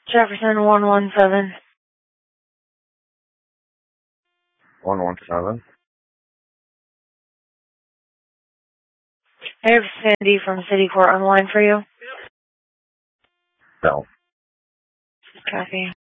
Jefferson 117. 117. I have Sandy from City Court on the line for you. No. Copy.